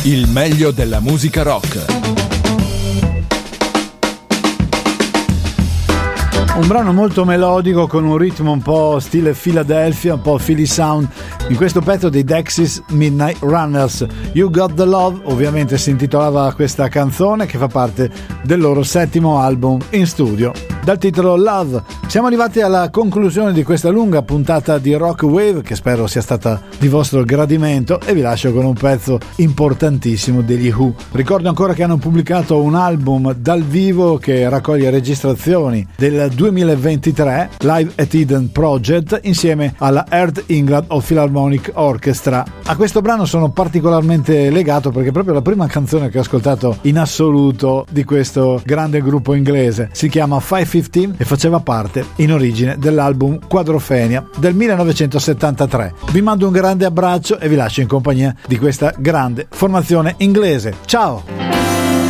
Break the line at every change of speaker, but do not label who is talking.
Il meglio della musica rock.
Un brano molto melodico con un ritmo un po' stile Philadelphia, un po' Philly Sound. In questo pezzo dei Dexys Midnight Runners, You Got the Love, ovviamente si intitolava questa canzone, che fa parte del loro 7° album in studio, dal titolo Love. Siamo arrivati alla conclusione di questa lunga puntata di Rock Wave, che spero sia stata di vostro gradimento, e vi lascio con un pezzo importantissimo degli Who. Ricordo ancora che hanno pubblicato un album dal vivo che raccoglie registrazioni del 2023, Live at Eden Project, insieme alla Earth England of Philharmonic Orchestra. A questo brano sono particolarmente legato perché è proprio la prima canzone che ho ascoltato in assoluto di questo grande gruppo inglese. Si chiama 515 e faceva parte in origine dell'album Quadrophenia del 1973. Vi mando un grande abbraccio e vi lascio in compagnia di questa grande formazione inglese. Ciao!